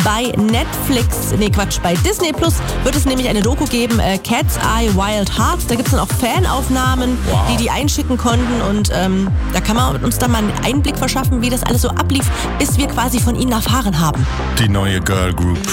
bei bei Disney Plus wird es nämlich eine Doku geben, Cat's Eye Wild Hearts. Da gibt es dann auch Fanaufnahmen, die einschicken konnten und da kann man uns dann mal einen Einblick verschaffen, wie das alles so ablief, bis wir quasi von ihnen erfahren haben. Die neue Girl Group